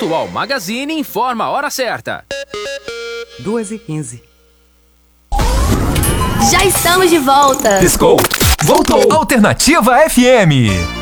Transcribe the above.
Atual Magazine informa a hora certa. 2h15. Já estamos de volta. Piscou. Voltou. Alternativa FM.